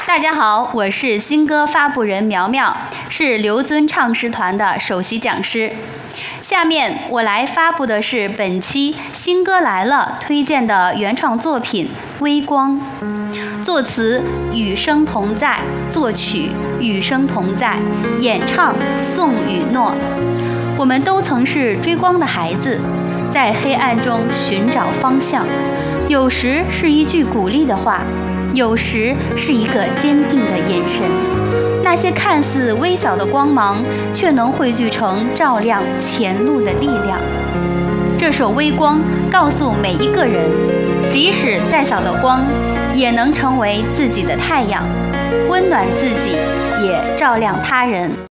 大家好，我是新歌发布人苗苗，是刘尊唱诗团的首席讲师。下面我来发布的是本期新歌来了推荐的原创作品《微光》，作词与声同在，作曲与声同在，演唱宋雨诺。我们都曾是追光的孩子，在黑暗中寻找方向，有时是一句鼓励的话，有时是一个坚定的眼神，那些看似微小的光芒，却能汇聚成照亮前路的力量。这首《微光》告诉每一个人，即使再小的光，也能成为自己的太阳，温暖自己，也照亮他人。